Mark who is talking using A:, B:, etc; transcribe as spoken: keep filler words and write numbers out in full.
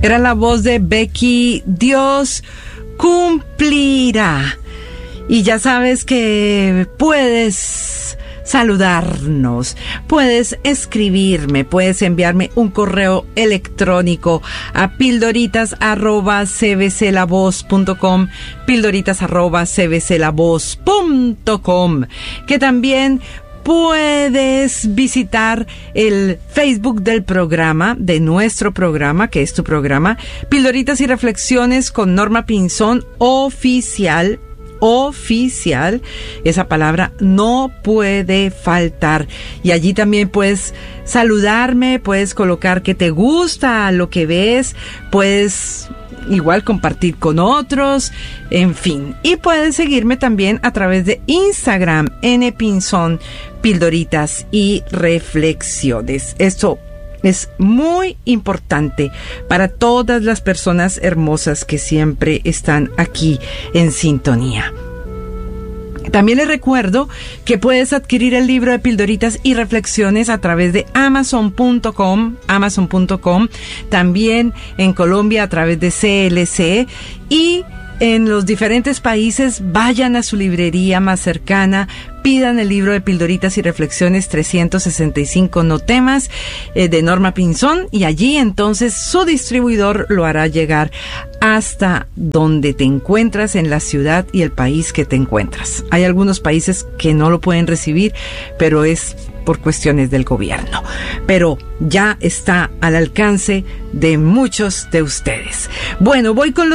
A: Era la voz de Becky. Dios cumplirá. Y ya sabes que puedes saludarnos, puedes escribirme, puedes enviarme un correo electrónico a pildoritas arroba c b c la voz punto com, pildoritas arroba c b c la voz punto com, que también puedes visitar el Facebook del programa, de nuestro programa, que es tu programa, Pildoritas y Reflexiones con Norma Pinzón Oficial. Oficial, esa palabra no puede faltar, y allí también puedes saludarme, puedes colocar que te gusta lo que ves, puedes igual compartir con otros, en fin, y puedes seguirme también a través de Instagram, N Pinzón, Pildoritas y Reflexiones. Esto es muy importante para todas las personas hermosas que siempre están aquí en sintonía. También les recuerdo que puedes adquirir el libro de Pildoritas y Reflexiones a través de amazon punto com, amazon punto com, también en Colombia a través de C L C, y en los diferentes países vayan a su librería más cercana, pidan el libro de Pildoritas y Reflexiones trescientos sesenta y cinco no temas eh, de Norma Pinzón, y allí entonces su distribuidor lo hará llegar hasta donde te encuentras, en la ciudad y el país que te encuentras. Hay algunos países que no lo pueden recibir, pero es por cuestiones del gobierno. Pero ya está al alcance de muchos de ustedes. Bueno, voy con los